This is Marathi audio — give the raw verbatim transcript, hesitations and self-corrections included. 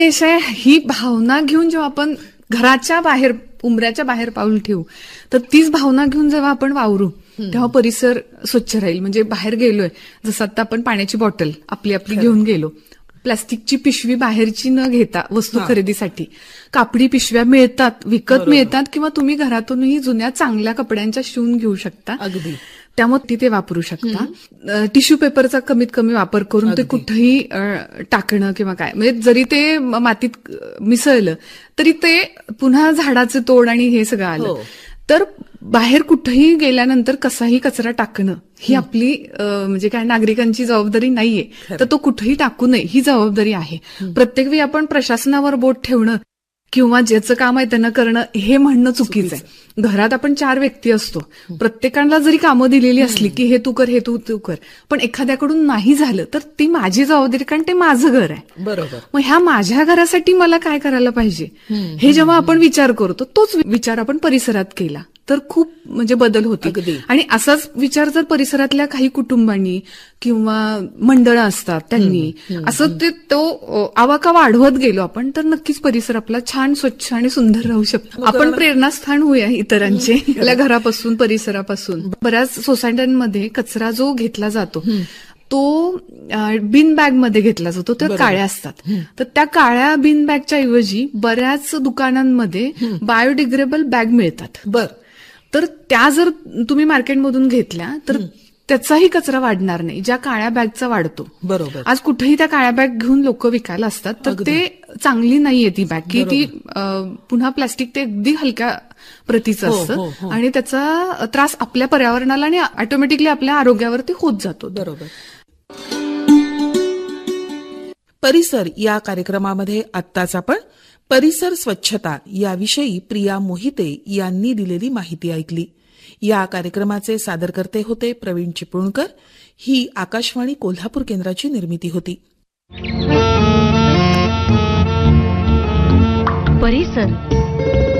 विषय ही भावना घेऊन जेव्हा आपण घराच्या बाहेर उंबऱ्याच्या बाहेर पाऊल ठेवू तर तीच भावना घेऊन जेव्हा आपण वावरू तेव्हा परिसर स्वच्छ राहील. म्हणजे बाहेर गेलोय जसं आता आपण पाण्याची बॉटल आपली आपली घेऊन गेलो, प्लास्टिकची पिशवी बाहेरची न घेता वस्तू खरेदीसाठी कापडी पिशव्या मिळतात, विकत मिळतात, किंवा तुम्ही घरातूनही जुन्या चांगल्या कपड्यांच्या शिवून घेऊ शकता. अगदी त्यामुळे ती ते वापरू शकता. टिश्यू पेपरचा कमीत कमी वापर करून ते कुठेही टाकणं किंवा काय, म्हणजे जरी ते मातीत मिसळलं तरी ते पुन्हा झाडाचे तोड आणि हे सगळं आलं तर बाहेर कुठेही गेल्यानंतर कसाही कचरा टाकणं ही आपली म्हणजे काय नागरिकांची जबाबदारी नाहीये. तर तो कुठेही टाकू नये ही जबाबदारी आहे. प्रत्येक वेळी आपण प्रशासनावर बोट ठेवणं किंवा ज्याचं काम आहे त्यांना करणं हे म्हणणं चुकीचं आहे. घरात आपण चार व्यक्ती असतो, प्रत्येकाला जरी कामं दिलेली असली की हे तू कर हे तू तू कर, पण एखाद्याकडून नाही झालं तर ती माझी जबाबदारी, कारण ते माझं घर आहे. बरोबर. मग ह्या माझ्या घरासाठी मला काय करायला पाहिजे हे जेव्हा आपण विचार करतो तोच विचार आपण परिसरात केला तर खूप म्हणजे बदल होतील. आणि असाच विचार जर परिसरातल्या काही कुटुंबांनी किंवा मंडळं असतात त्यांनी असं ते तो आवाका वाढवत गेलो आपण तर नक्कीच परिसर आपला छान स्वच्छ आणि सुंदर राहू शकतो. आपण प्रेरणास्थान होऊया इतरांचे, आपल्या घरापासून परिसरापासून. बऱ्याच सोसायट्यांमध्ये कचरा जो घेतला जातो तो बिन बॅग मध्ये घेतला जातो, त्या काळ्या असतात. तर त्या काळ्या बिन बॅगच्या ऐवजी बऱ्याच दुकानांमध्ये बायोडिग्रेडेबल बॅग मिळतात. बर तर त्या जर तुम्ही मार्केटमधून घेतल्या तर त्याचाही कचरा वाढणार नाही, ज्या काळ्या बॅगचा वाढतो. बरोबर. आज कुठेही त्या काळ्या बॅग घेऊन लोक विकायला असतात तर ते चांगली नाहीये ती बॅग, की ती पुन्हा प्लास्टिक ते अगदी हलक्या प्रतीचं असतं आणि त्याचा त्रास आपल्या पर्यावरणाला आणि ऑटोमॅटिकली आपल्या आरोग्यावरती होत जातो. बरोबर. परिसर या कार्यक्रमामध्ये आत्ताच आपण परिसर स्वच्छता याविषयी प्रिया मोहिते यांनी दिलेली माहिती ऐकली. या कार्यक्रमाचे सादरकर्ते होते प्रवीण चिपळूणकर. ही आकाशवाणी कोल्हापूर केंद्राची निर्मिती होती.